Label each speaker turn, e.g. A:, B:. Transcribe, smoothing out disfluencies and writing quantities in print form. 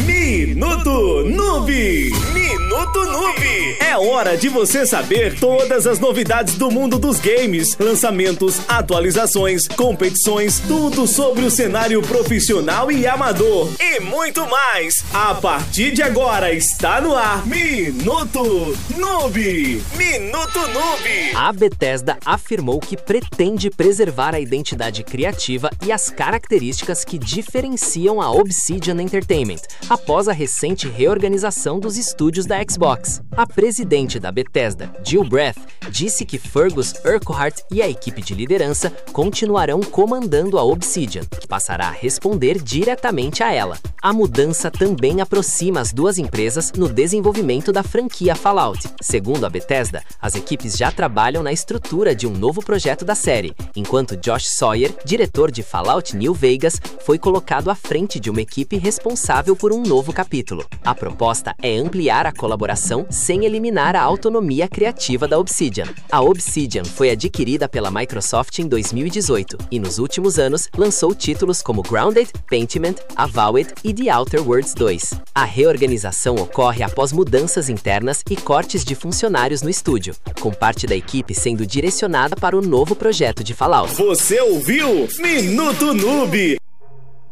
A: Minuto Noob. Minuto Noob. É hora de você saber todas as novidades do mundo dos games, lançamentos, atualizações, competições, tudo sobre o cenário profissional e amador e muito mais. A partir de agora está no ar Minuto Noob. Minuto Noob.
B: A Bethesda afirmou que pretende preservar a identidade criativa e as características que diferenciam a Obsidian Entertainment, após a recente reorganização dos estúdios da Xbox. A presidente da Bethesda, Jill Breath, disse que Fergus Urquhart e a equipe de liderança continuarão comandando a Obsidian, que passará a responder diretamente a ela. A mudança também aproxima as duas empresas no desenvolvimento da franquia Fallout. Segundo a Bethesda, as equipes já trabalham na estrutura de um novo projeto da série, enquanto Josh Sawyer, diretor de Fallout New Vegas, foi colocado à frente de uma equipe responsável por um novo capítulo. A proposta é ampliar a colaboração sem eliminar a autonomia criativa da Obsidian. A Obsidian foi adquirida pela Microsoft em 2018 e nos últimos anos lançou títulos como Grounded, Pentiment, Avowed e The Outer Worlds 2. A reorganização ocorre após mudanças internas e cortes de funcionários no estúdio, com parte da equipe sendo direcionada para o novo projeto de Fallout.
A: Você ouviu? Minuto Noob,